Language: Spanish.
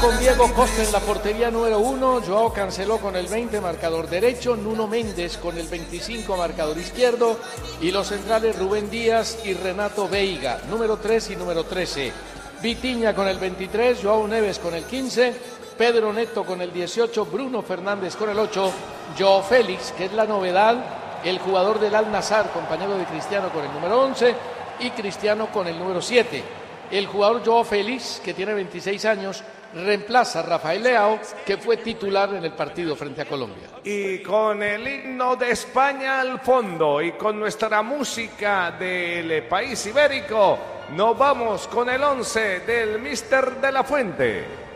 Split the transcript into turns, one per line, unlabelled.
Con Diego Costa en la portería número 1, Joao Cancelo con el 20, marcador derecho, Nuno Méndez con el 25, marcador izquierdo, y los centrales Rubén Díaz y Renato Veiga, número 3 y número 13. Vitinha con el 23, Joao Neves con el 15, Pedro Neto con el 18, Bruno Fernández con el 8, Joao Félix, que es la novedad, el jugador del Al-Nassr, compañero de Cristiano, con el número 11, y Cristiano con el número 7. El jugador Joao Félix, que tiene 26 años, reemplaza a Rafael Leao, que fue titular en el partido frente a Colombia.
Y con el himno de España al fondo y con nuestra música del país ibérico, nos vamos con el 11 del Míster de la Fuente.